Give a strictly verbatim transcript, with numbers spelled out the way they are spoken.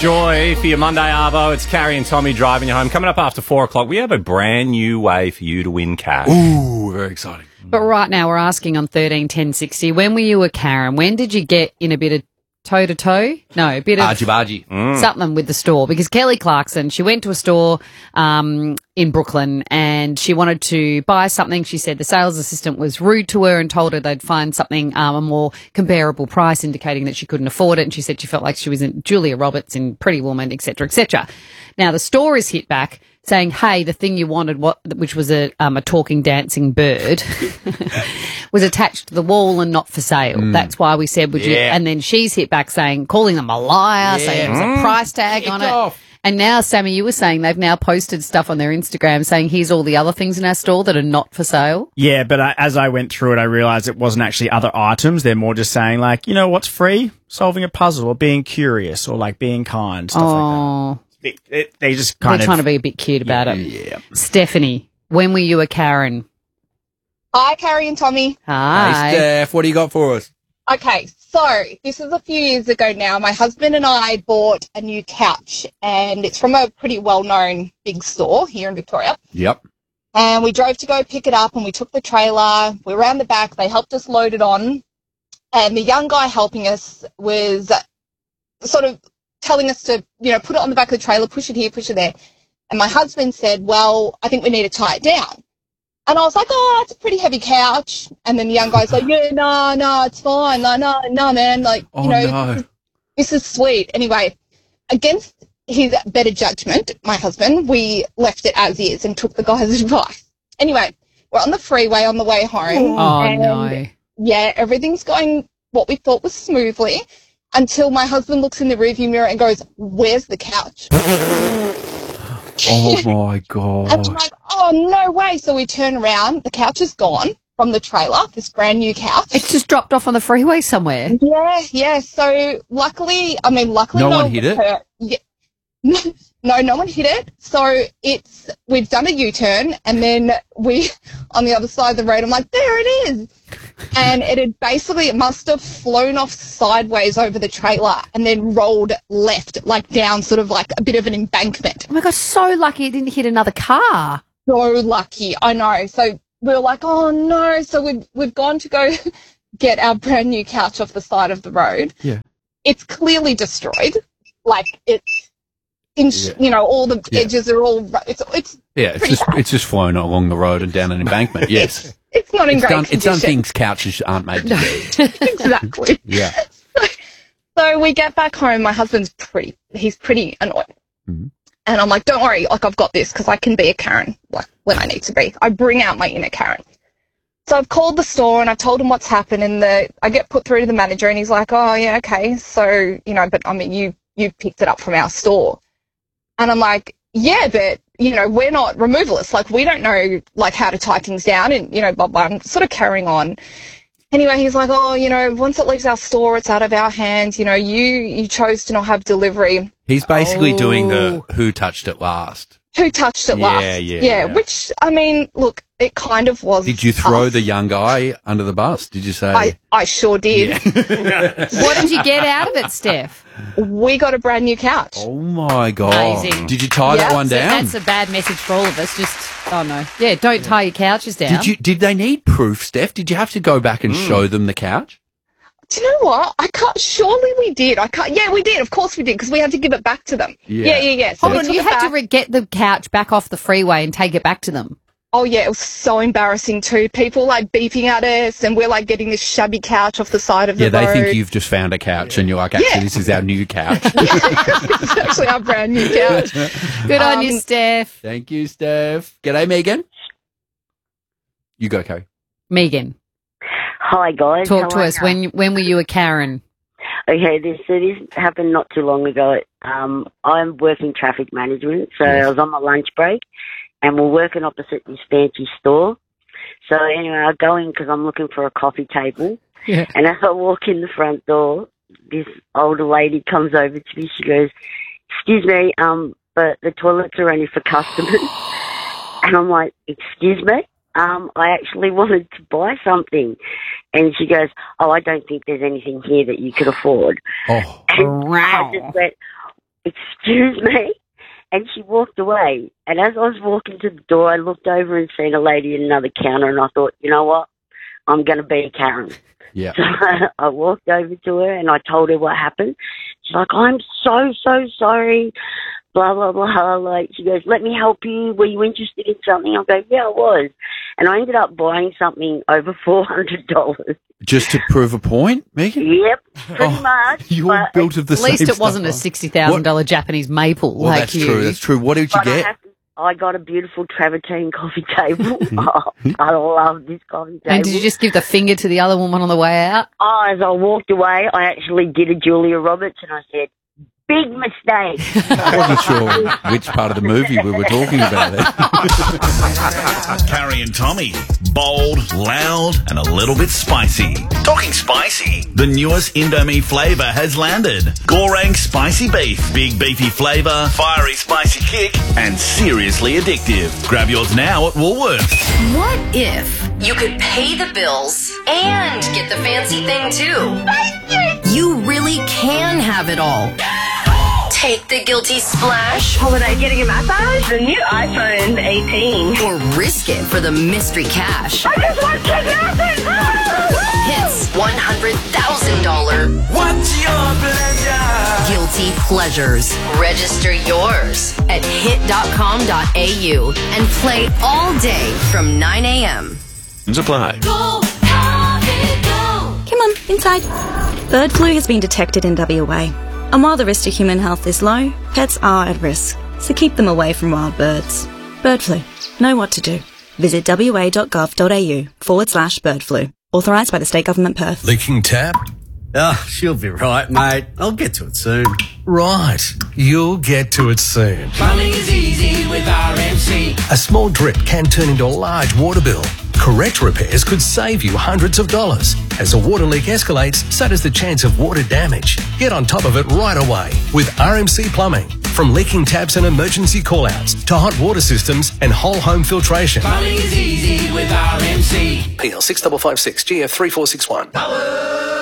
Joy for your Monday Arvo. It's Carrie and Tommy driving you home. Coming up after four o'clock, we have a brand new way for you to win cash. Ooh, very exciting. But right now we're asking on thirteen ten sixty, when were you a Karen? When did you get in a bit of toe-to-toe? No, a bit of Argy-bargy. Mm. something with the store. Because Kelly Clarkson, she went to a store um, in Brooklyn and she wanted to buy something. She said the sales assistant was rude to her and told her they'd find something um, a more comparable price, indicating that she couldn't afford it. And she said she felt like she was in Julia Roberts in Pretty Woman, et cetera, et cetera. Now, the store is hit back saying, hey, the thing you wanted, what, which was a, um, a talking, dancing bird, was attached to the wall and not for sale. Mm. That's why we said, would you? Yeah. And then she's hit back saying, calling them a liar, Yeah. saying there was a price tag Kick on it. off. And now, Sammy, you were saying they've now posted stuff on their Instagram saying, here's all the other things in our store that are not for sale. Yeah, but I, as I went through it, I realised it wasn't actually other items. They're more just saying, like, you know, what's free? Solving a puzzle or being curious or, like, being kind, stuff like Oh, that. It, it, they just they're kind of... trying to be a bit cute about it. Yeah. Stephanie, when were you a Karen? Hi, Carrie and Tommy. Hi. Hey, Steph, what do you got for us? Okay, so this is a few years ago now. My husband and I bought a new couch, and it's from a pretty well-known big store here in Victoria. Yep. And we drove to go pick it up, and we took the trailer. We were around the back. They helped us load it on. And the young guy helping us was sort of telling us to, you know, put it on the back of the trailer, push it here, push it there. And my husband said, well, I think we need to tie it down. And I was like, oh, it's a pretty heavy couch. And then the young guy's like, yeah, no, no, it's fine. Like, no, no, man. Like, Oh, you know, no. this, is, this is sweet. Anyway, against his better judgment, my husband, we left it as is and took the guy's advice. Anyway, we're on the freeway on the way home. Oh, and no. yeah, everything's going what we thought was smoothly until my husband looks in the rearview mirror and goes, where's the couch? Oh, my And God. I'm like, oh, no way. So we turn around. The couch is gone from the trailer, this brand new couch. It's just dropped off on the freeway somewhere. Yeah, yeah. So luckily, I mean, luckily No no, one hit was it? hurt. Yeah. No, no one hit it. So it's, we've done a U-turn and then we, on the other side of the road, I'm like, there it is. And it had basically, it must have flown off sideways over the trailer and then rolled left, like down sort of like a bit of an embankment. Oh, my God, so lucky it didn't hit another car. So lucky, I know. So we were like, oh no. So we've, we've gone to go get our brand new couch off the side of the road. Yeah. It's clearly destroyed. Like it's, in, Yeah. you know, all the Yeah. edges are all, ru- it's, it's, Yeah, it's Pretty just bad. it's just flown along the road and down an embankment. Yes. it's not in It's great done, it's done condition. things couches aren't made to do. Exactly. Yeah. So we get back home. My husband's pretty, he's pretty annoyed. Mhm. And I'm like, don't worry, like I've got this because I can be a Karen, like when I need to be. I bring out my inner Karen. So I've called the store and I've told him what's happened, and the I get put through to the manager and he's like, oh yeah, okay. So, you know, but I mean, you, you picked it up from our store. And I'm like, yeah, but, you know, we're not removalists. Like, we don't know, like, how to tie things down and, you know, blah, blah. I'm sort of carrying on. Anyway, he's like, oh, you know, once it leaves our store, it's out of our hands. You know, you, you chose to not have delivery. He's basically doing the Oh. who touched it last. Who touched it Yeah, last? yeah, Yeah, yeah. which, I mean, look, it kind of was. Did you throw us. the young guy under the bus? Did you say? I, I sure did. What did you get out of it, Steph? We got a brand new couch. Oh, my God. Amazing. Did you tie that Yeah, one So down? that's a bad message for all of us. Just, oh no. Yeah, don't tie your couches down. Did you? Did they need proof, Steph? Did you have to go back and show them the couch? Do you know what? I can't. Surely we did. I can't. Yeah, we did. Of course we did, because we had to give it back to them. Yeah. Yeah, yeah, yeah. So Hold we on, took you it had to back. re- get the couch back off the freeway and take it back to them. Oh yeah, it was so embarrassing too. People like beeping at us, and we're like getting this shabby couch off the side of the Yeah, they road. think you've just found a couch and you're like, actually, Yeah. this is our new couch. It's actually our brand new couch. Good on you, Um, Steph. Thank you, Steph. G'day, Megan. You go, Carrie. Megan, Hi guys. talk How to are us. ya? When when were you a Karen? Okay, this so this happened not too long ago. Um, I'm working traffic management, so Yes. I was on my lunch break, and we're working opposite this fancy store. So anyway, I go in because I'm looking for a coffee table, Yeah. and as I walk in the front door, this older lady comes over to me. She goes, "Excuse me, um, but the toilets are only for customers." And I'm like, "Excuse me? Um, I actually wanted to buy something." And she goes, "Oh, I don't think there's anything here that you could afford." Oh, And I Wow. just went, excuse me. And she walked away. And as I was walking to the door, I looked over and seen a lady at another counter, and I thought, you know what? I'm going to be Karen. Yeah. So I walked over to her and I told her what happened. She's like, I'm so, so sorry. Blah, blah, blah. Like, she goes, let me help you. Were you interested in something? I go, yeah, I was. And I ended up buying something over four hundred dollars. Just to prove a point, Megan? Yep, pretty Oh, much. You're but- built of the At same least it stuff. wasn't a sixty thousand dollars Japanese maple Well, like that's you. true. That's true. What did you But I, get? have to, I got a beautiful travertine coffee table. Oh, I love this coffee table. And did you just give the finger to the other woman on the way out? Oh, as I walked away, I actually did a Julia Roberts and I said, big mistake. I wasn't sure which part of the movie we were talking about there. Carrie and Tommy. Bold, loud, and a little bit spicy. Talking spicy. The newest Indomie flavour has landed. Goreng spicy beef. Big beefy flavour, fiery spicy kick, and seriously addictive. Grab yours now at Woolworths. What if you could pay the bills and get the fancy thing too? You really can have it all. Take the guilty splash Holiday getting a massage? The new iPhone eighteen. or risk it for the mystery cash. I just want kidnapping! Hits one hundred thousand dollars What's your pleasure? guilty pleasures. Register yours at hit dot com dot a u and play all day from nine a.m. Apply. Come on, inside. Bird flu has been detected in W A. And while the risk to human health is low, pets are at risk. So keep them away from wild birds. Bird flu. Know what to do. Visit w a dot gov dot a u forward slash bird flu. Authorised by the State Government Perth. Leaking tap? Oh, she'll be right, mate. I'll get to it soon. Right. You'll get to it soon. Plumbing is easy with R M C. A small drip can turn into a large water bill. Correct repairs could save you hundreds of dollars. As a water leak escalates, so does the chance of water damage. Get on top of it right away with R M C Plumbing. From leaking taps and emergency call-outs to hot water systems and whole home filtration. Plumbing is easy with R M C. P L six five five six G F three four six one.